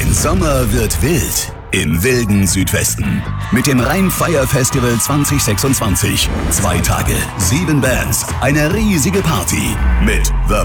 Dein Sommer wird wild im wilden Südwesten. Mit dem Rhein-Fire Festival 2026. 2 Tage, 7 Bands, eine riesige Party mit The